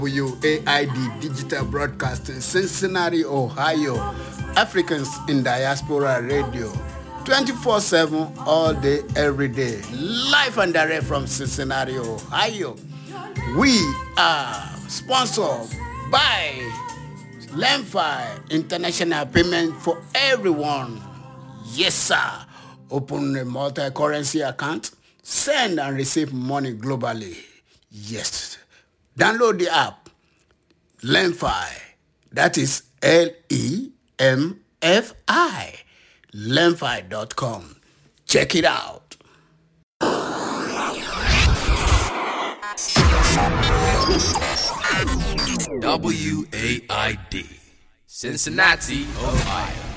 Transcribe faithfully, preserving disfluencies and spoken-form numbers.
W A I D Digital Broadcasting, Cincinnati, Ohio. Africans in Diaspora Radio. twenty-four seven, all day, every day. Live and direct from Cincinnati, Ohio. We are sponsored by Lemfi International Payment for Everyone. Yes, sir. Open a multi-currency account. Send and receive money globally. Yes. Download the app. Lemfi. That is L E M F I. Lemfi dot com. Check it out. W A I D, Cincinnati, Ohio.